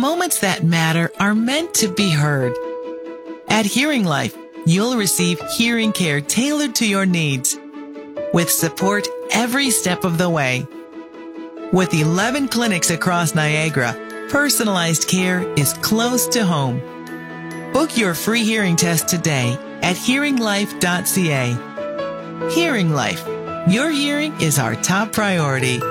Moments that matter are meant to be heard. At Hearing Life, you'll receive hearing care tailored to your needs, with support every step of the way. With 11 clinics across Niagara, personalized care is close to home. Book your free hearing test today at hearinglife.ca. Hearing Life. Your hearing is our top priority.